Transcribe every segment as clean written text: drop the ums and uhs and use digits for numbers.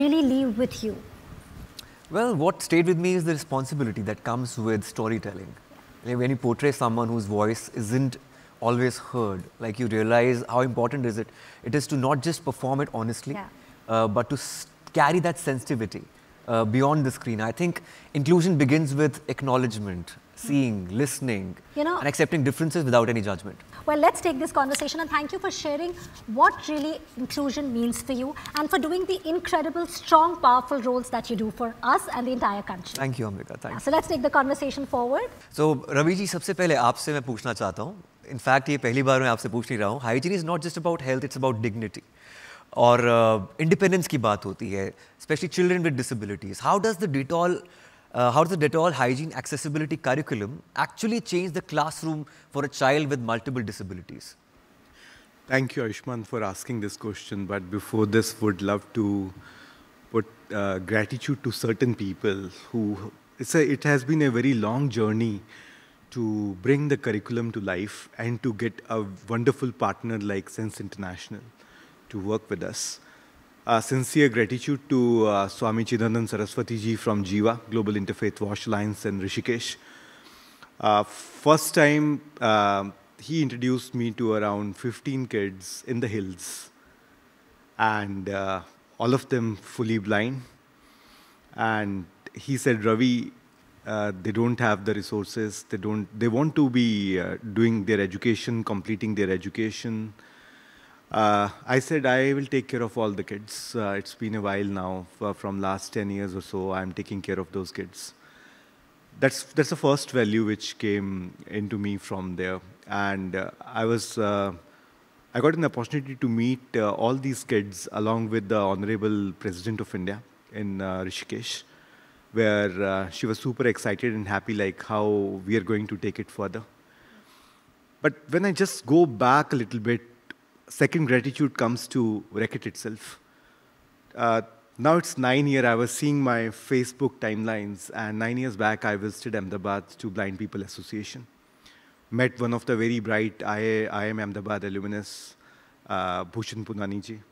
really leave with you? Well, what stayed with me is the responsibility that comes with storytelling. Like when you portray someone whose voice isn't always heard, like you realize how important it is to not just perform it honestly, Yeah. but to carry that sensitivity beyond the screen. I think inclusion begins with acknowledgement, seeing, listening, You know, and accepting differences without any judgment. well, let's take this conversation, and thank you for sharing what really inclusion means for you and for doing the incredible, strong, powerful roles that you do for us and the entire country. Thank you, Amrika. Thank you. So let's take the conversation forward. So, Ravi ji, सबसे पहले आपसे मैं पूछना चाहता हूँ. In fact, ये पहली बार मैं आपसे पूछ नहीं रहा हूँ. Hygiene is not just about health; it's about dignity. और independence की बात होती है, especially children with disabilities. How does the Dettol hygiene accessibility curriculum actually change the classroom for a child with multiple disabilities? Thank you, Ayushman, for asking this question. But before this, would love to put gratitude to certain people who it has been a very long journey to bring the curriculum to life and to get a wonderful partner like Sense International to work with us. Sincere gratitude to Swami Chidanand Saraswati ji from Jiva, Global Interfaith Wash Alliance in Rishikesh. First time, he introduced me to around 15 kids in the hills, and all of them fully blind. And he said, Ravi, they don't have the resources. They want to be doing their education, completing their education. I said, I will take care of all the kids. It's been a while now. From last 10 years or so, I'm taking care of those kids. That's the first value which came into me from there. And I got an opportunity to meet all these kids along with the Honorable President of India in Rishikesh, where she was super excited and happy like how we are going to take it further. But when I just go back a little bit, second gratitude comes to Reckitt itself. Now it's 9 years. I was seeing my Facebook timelines, and 9 years back, I visited Ahmedabad to Blind People Association. Met one of the very bright IIM Ahmedabad alumnus, Bhushan Punani ji.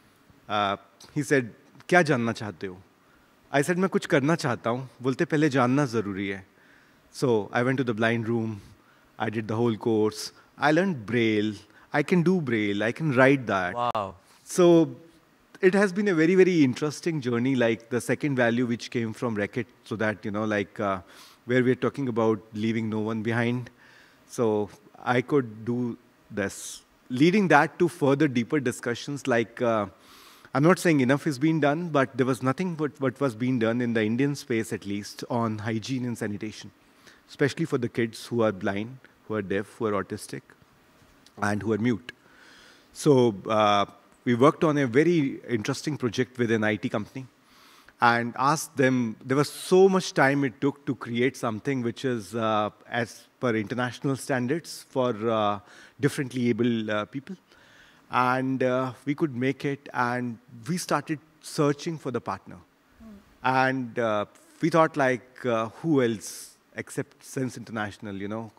He said, "क्या जानना चाहते हो?" I said, "मैं कुछ करना चाहता हूँ." बोलते पहले जानना ज़रूरी है. So I went to the blind room. I did the whole course. I learned Braille. I can do Braille. I can write that. Wow. So it has been a very, very interesting journey, like the second value which came from Reckitt, so that, where we're talking about leaving no one behind. So I could do this. Leading that to further deeper discussions, like, I'm not saying enough is being done, but there was nothing but what was being done in the Indian space, at least, on hygiene and sanitation, especially for the kids who are blind, who are deaf, who are autistic, and who are mute. So we worked on a very interesting project with an IT company and asked them, there was so much time it took to create something which is as per international standards for differently able people. And we could make it, and we started searching for the partner. And we thought, like, who else except Sense International,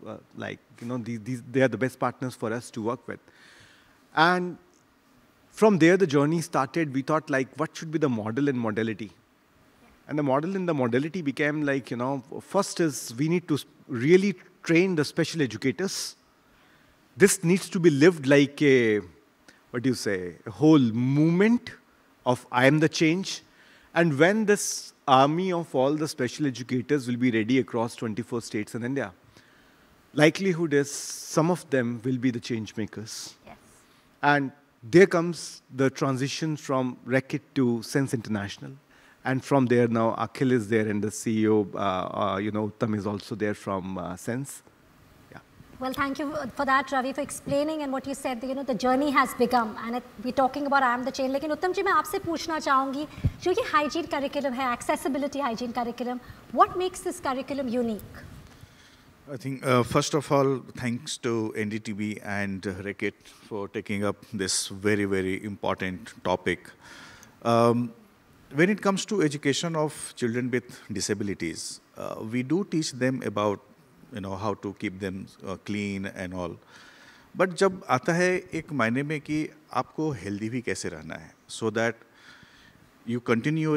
they are the best partners for us to work with. And from there, the journey started. We thought, like, what should be the model and modality? And the model and the modality became like, first is we need to really train the special educators. This needs to be lived like a whole movement of I am the change. And when this army of all the special educators will be ready across 24 states in India, likelihood is some of them will be the change makers. Yes. And there comes the transition from Reckitt to Sense International. And from there now, Akhil is there, and the CEO, Uttam is also there from Sense. Yeah. Well, thank you for that, Ravi, for explaining, and what you said, the journey has begun, and we're talking about I am the change. लेकिन उत्तम जी, मैं आपसे पूछना चाहूँगी, जो ये hygiene curriculum है, accessibility hygiene curriculum, what makes this curriculum unique? I think, first of all, thanks to NDTV and Reckitt for taking up this very, very important topic. When it comes to education of children with disabilities, we do teach them about, how to keep them clean and all. But जब आता है एक मायने में कि आपको healthy भी कैसे रहना है, so that you continue